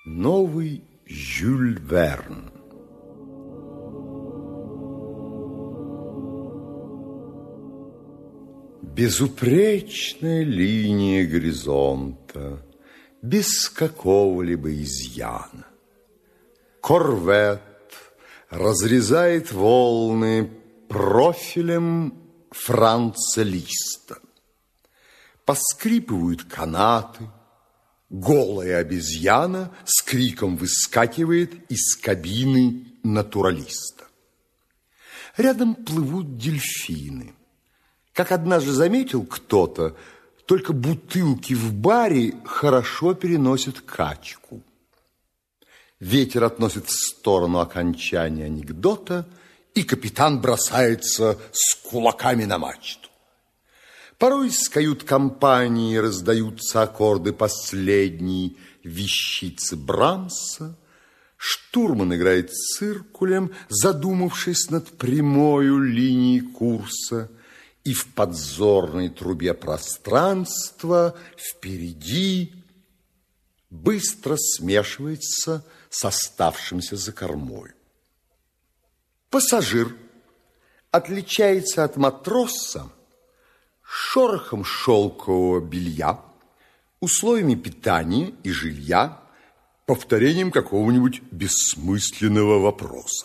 Новый Жюль Верн. Безупречная линия горизонта, без какого-либо изъяна. Корвет разрезает волны профилем Франца Листа. Поскрипывают канаты. Голая обезьяна с криком выскакивает из кабины натуралиста. Рядом плывут дельфины. Как однажды заметил кто-то, только бутылки в баре хорошо переносят качку. Ветер относит в сторону окончания анекдота, и капитан бросается с кулаками на мачту. Порой из кают-компании раздаются аккорды последней вещицы Брамса. Штурман играет циркулем, задумавшись над прямою линией курса, и в подзорной трубе пространства впереди быстро смешивается с оставшимся за кормой. Пассажир отличается от матроса шорохом шелкового белья, условиями питания и жилья, повторением какого-нибудь бессмысленного вопроса.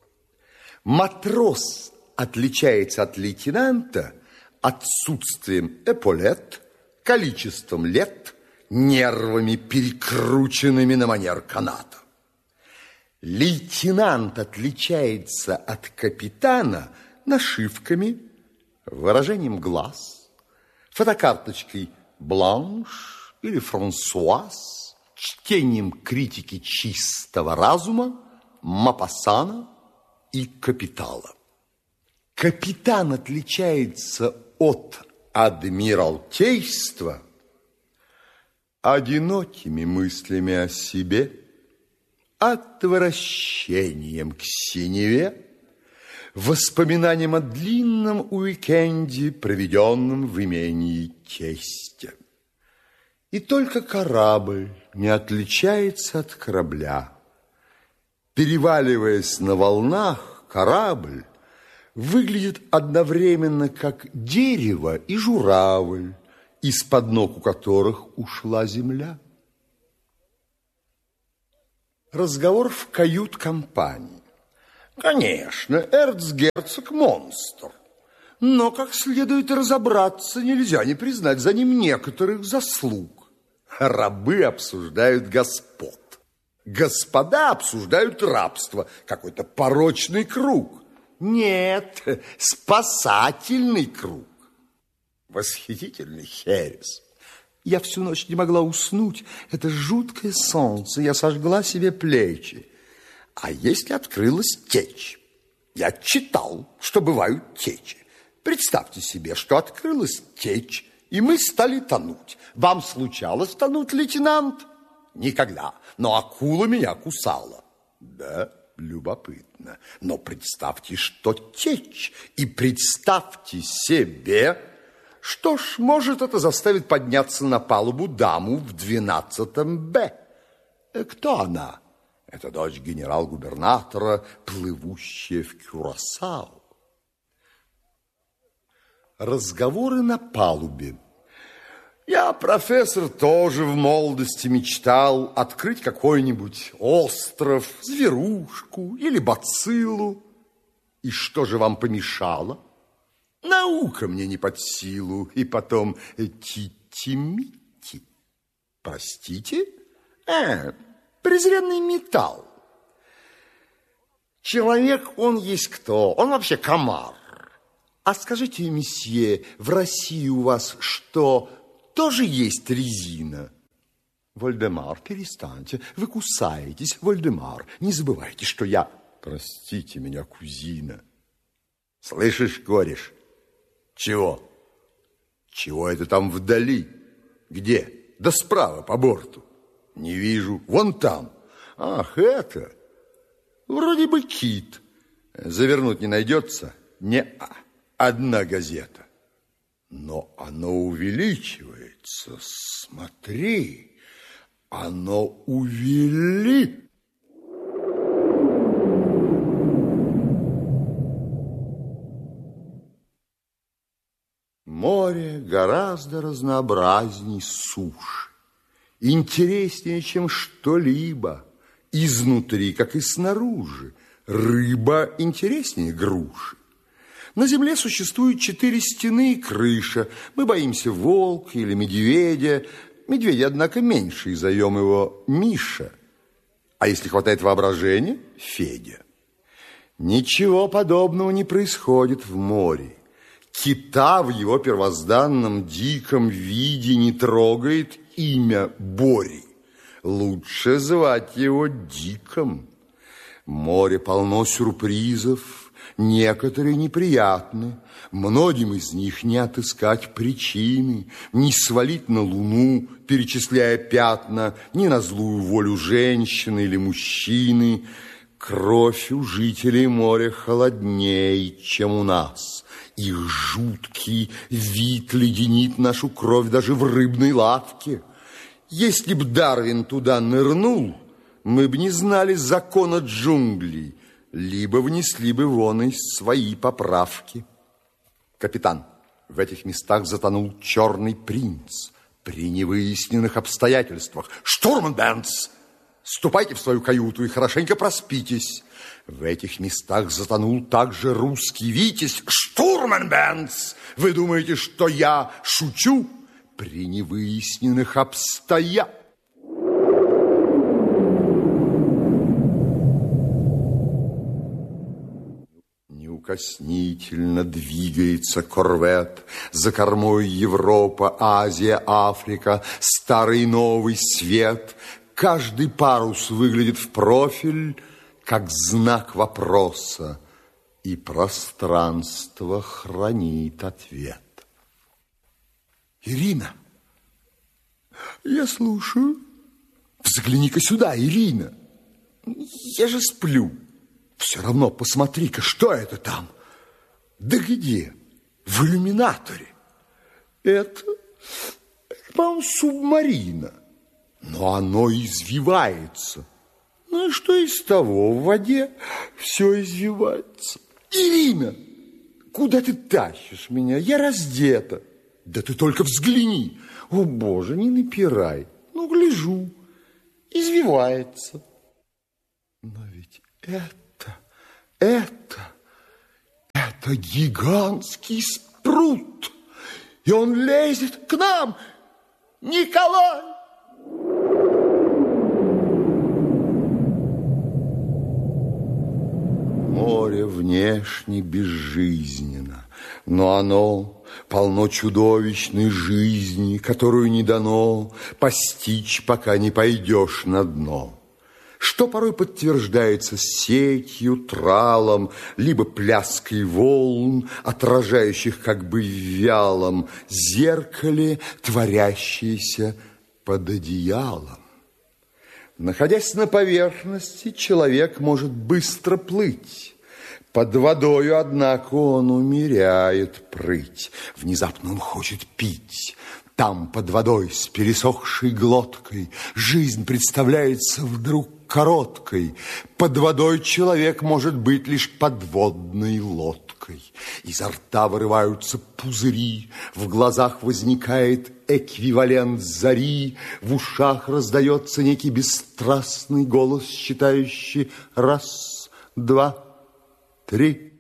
Матрос отличается от лейтенанта отсутствием эполет, количеством лет, нервами, перекрученными на манер каната. Лейтенант отличается от капитана нашивками, выражением глаз, фотокарточкой Бланш или Франсуаз, чтением критики чистого разума, Мопассана и Капитала. Капитан отличается от адмиралтейства одинокими мыслями о себе, отвращением к синеве, воспоминанием о длинном уикенде, проведенном в имении тестя. И только корабль не отличается от корабля. Переваливаясь на волнах, корабль выглядит одновременно как дерево и журавль, из-под ног у которых ушла земля. Разговор в кают-компании. Конечно, эрцгерцог монстр, но как следует разобраться, нельзя не признать за ним некоторых заслуг. Рабы обсуждают господ, господа обсуждают рабство, какой-то порочный круг. Нет, спасательный круг. Восхитительный херес. Я всю ночь не могла уснуть. Это жуткое солнце. Я сожгла себе плечи. А если открылась течь? Я читал, что бывают течи. Представьте себе, что открылась течь, и мы стали тонуть. Вам случалось тонуть, лейтенант? Никогда. Но акула меня кусала. Да, любопытно. Но представьте, что течь, и представьте себе... Что ж, может, это заставит подняться на палубу даму в 12-м Б. Кто она? Это дочь генерал-губернатора, плывущая в Кюрасао. Разговоры на палубе. Я, профессор, тоже в молодости мечтал открыть какой-нибудь остров, зверушку или бациллу. И что же вам помешало? Наука мне не под силу, и потом тити-мити. Простите? Презренный металл. Человек, он есть кто? Он вообще комар. А скажите, месье, в России у вас что, тоже есть резина? Вольдемар, перестаньте, вы кусаетесь, Вольдемар. Не забывайте, что я... Простите меня, кузина. Слышишь, кореш? Чего? Чего это там вдали? Где? Да справа, по борту. Не вижу. Вон там. Ах, это. Вроде бы кит. Завернуть не найдется? Не-а. Одна газета. Но оно увеличивается. Смотри. Оно увели. Море гораздо разнообразней суши, интереснее, чем что-либо, изнутри, как и снаружи. Рыба интереснее груши. На земле существует 4 стены и крыша. Мы боимся волка или медведя. Медведя, однако, меньше, и зовем его Миша. А если хватает воображения, Федя. Ничего подобного не происходит в море. Кита в его первозданном диком виде не трогает имя Бори. Лучше звать его Диком. Море полно сюрпризов, некоторые неприятны. Многим из них не отыскать причины, не свалить на луну, перечисляя пятна, ни на злую волю женщины или мужчины. Кровь у жителей моря холодней, чем у нас. Их жуткий вид леденит нашу кровь даже в рыбной лавке. Если б Дарвин туда нырнул, мы б не знали закона джунглей, либо внесли бы вон и свои поправки. Капитан, в этих местах затонул черный принц при невыясненных обстоятельствах. Штурман Бенц, ступайте в свою каюту и хорошенько проспитесь. В этих местах затонул также русский витязь. Штурман Бенц, вы думаете, что я шучу? При невыясненных обстоятельствах. Неукоснительно двигается корвет. За кормой Европа, Азия, Африка, старый и новый свет. Каждый парус выглядит в профиль, как знак вопроса, и пространство хранит ответ. Ирина, я слушаю. Взгляни-ка сюда, Ирина. Я же сплю. Все равно посмотри-ка, что это там? Да где? В иллюминаторе. Это по-моему, субмарина. Но оно извивается. Ну и что из того? В воде все извивается. Ирина, куда ты тащишь меня? Я раздета. Да ты только взгляни. О, Боже, не напирай. Ну, гляжу. Извивается. Но ведь это гигантский спрут. И он лезет к нам. Николай! Море внешне безжизненно, но оно полно чудовищной жизни, которую не дано постичь, пока не пойдешь на дно. Что порой подтверждается сетью, тралом, либо пляской волн, отражающих как бы в вялом зеркале, творящееся под одеялом. Находясь на поверхности, человек может быстро плыть. Под водою, однако, он умеряет прыть. Внезапно он хочет пить. Там, под водой, с пересохшей глоткой, жизнь представляется вдруг короткой. Под водой человек может быть лишь подводной лодкой. Изо рта вырываются пузыри, в глазах возникает эквивалент зари, в ушах раздается некий бесстрастный голос, считающий раз, два, три.